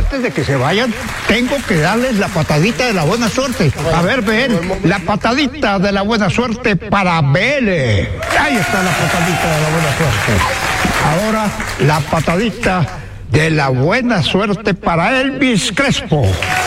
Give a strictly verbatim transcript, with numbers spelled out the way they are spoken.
antes de que se vayan, tengo que darles la patadita de la buena suerte. A ver, ven, la patadita de la buena suerte para Vélez. Ahí está la patadita de la buena suerte. Ahora, la patadita de la buena suerte para Elvis Crespo.